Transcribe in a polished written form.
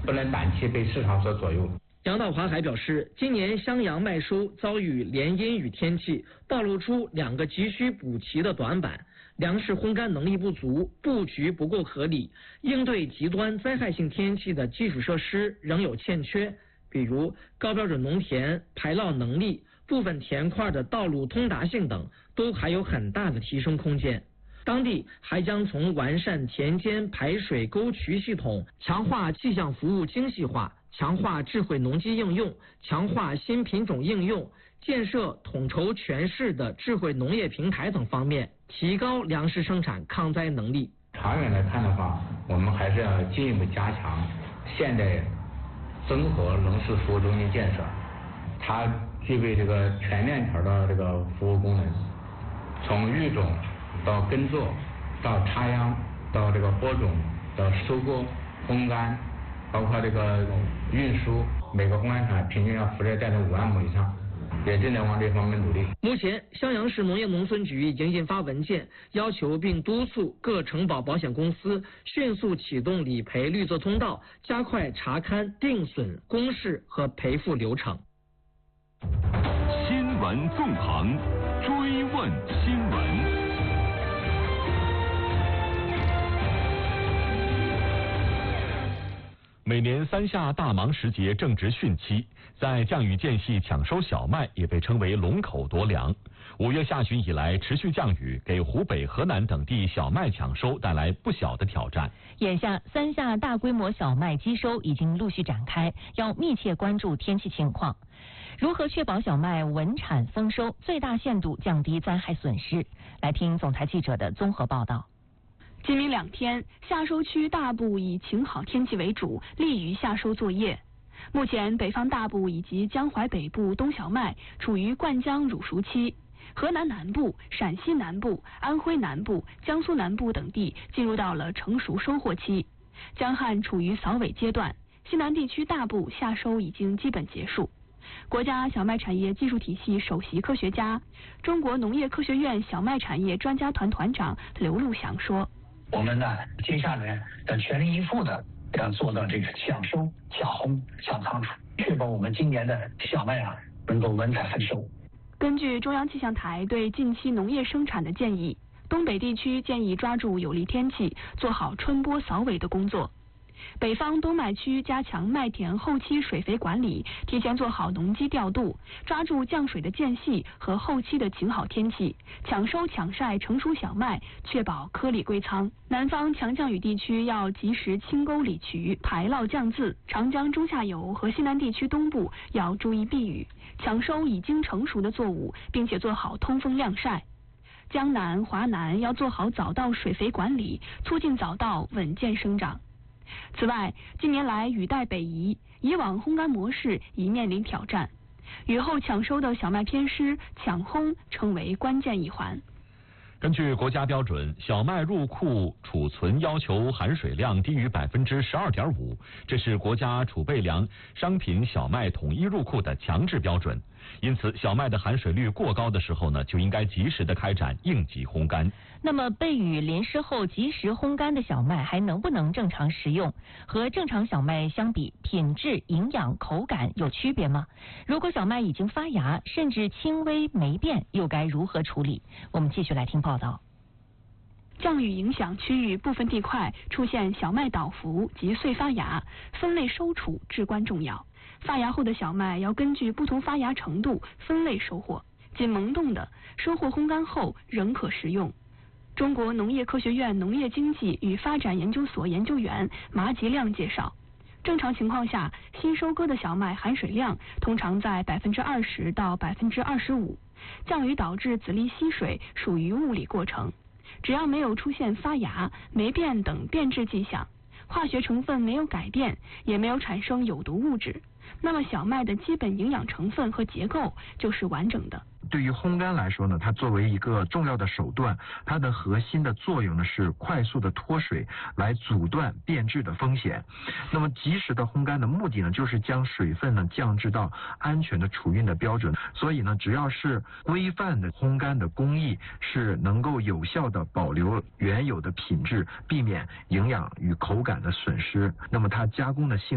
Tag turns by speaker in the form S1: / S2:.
S1: 不能短期被市场所左右。
S2: 杨道华还表示，今年襄阳麦收遭遇连阴雨天气，暴露出2个急需补齐的短板：粮食烘干能力不足，布局不够合理，应对极端灾害性天气的基础设施仍有欠缺，比如高标准农田、排涝能力、部分田块的道路通达性等，都还有很大的提升空间。当地还将从完善田间排水沟渠系统、强化气象服务精细化、强化智慧农机应用、强化新品种应用、建设统筹全市的智慧农业平台等方面，提高粮食生产抗灾能力。
S1: 长远来看的话，我们还是要进一步加强现代综合农事服务中心建设，它具备这个全链条的这个服务功能，从育种到耕作，到插秧，到这个播种，到收割、烘干，包括这个运输，每个烘干厂平均要负责带动5万亩以上，也正在往这方面努力。
S2: 目前，襄阳市农业农村局已经印发文件，要求并督促各承保保险公司迅速启动理赔绿色通道，加快查勘定损、公示和赔付流程。
S3: 新闻纵横，追问新闻。每年3夏大忙时节正值汛期，在降雨间隙抢收小麦也被称为龙口夺粮。5月下旬以来持续降雨，给湖北、河南等地小麦抢收带来不小的挑战。
S4: 眼下3夏大规模小麦机收已经陆续展开，要密切关注天气情况。如何确保小麦稳产丰收，最大限度降低灾害损失？来听总台记者的综合报道。
S5: 今明2天，夏收区大部以晴好天气为主，利于夏收作业。目前，北方大部以及江淮北部冬小麦处于灌浆乳熟期，河南南部、陕西南部、安徽南部、江苏南部等地进入到了成熟收获期，江汉处于扫尾阶段，西南地区大部夏收已经基本结束。国家小麦产业技术体系首席科学家、中国农业科学院小麦产业专家团团长刘路祥说。
S6: 我们呢，接下来要全力以赴的要做到这个抢收、抢烘、抢仓储，确保我们今年的小麦能够稳产丰收。
S5: 根据中央气象台对近期农业生产的建议，东北地区建议抓住有利天气，做好春播扫尾的工作。北方冬麦区加强麦田后期水肥管理，提前做好农机调度，抓住降水的间隙和后期的晴好天气，抢收抢晒成熟小麦，确保颗粒归仓。南方强降雨地区要及时清沟理渠，排涝降渍；长江中下游和西南地区东部要注意避雨，抢收已经成熟的作物，并且做好通风晾晒。江南、华南要做好早稻水肥管理，促进早稻稳健生长。此外，近年来雨带北移，以往烘干模式已面临挑战。雨后抢收的小麦偏湿，抢烘成为关键一环。
S3: 根据国家标准，小麦入库储存要求含水量低于12.5%，这是国家储备粮商品小麦统一入库的强制标准。因此，小麦的含水率过高的时候呢，就应该及时的开展应急烘干。
S4: 那么被雨淋湿后及时烘干的小麦还能不能正常食用？和正常小麦相比，品质、营养、口感有区别吗？如果小麦已经发芽，甚至轻微霉变，又该如何处理？我们继续来听报道。
S5: 降雨影响区域部分地块出现小麦倒伏及碎发芽，分类收储至关重要。发芽后的小麦要根据不同发芽程度分类收获，仅萌动的收获烘干后仍可食用。中国农业科学院农业经济与发展研究所研究员马吉亮介绍，正常情况下，新收割的小麦含水量通常在20%到25%，降雨导致籽粒吸水属于物理过程，只要没有出现发芽、霉变等变质迹象，化学成分没有改变，也没有产生有毒物质，那么小麦的基本营养成分和结构就是完整的。
S7: 对于烘干来说呢，它作为一个重要的手段，它的核心的作用呢是快速的脱水，来阻断变质的风险。那么及时的烘干的目的呢，就是将水分呢降至到安全的储运的标准。所以呢，只要是规范的烘干的工艺，是能够有效的保留原有的品质，避免营养与口感的损失，那么它加工的性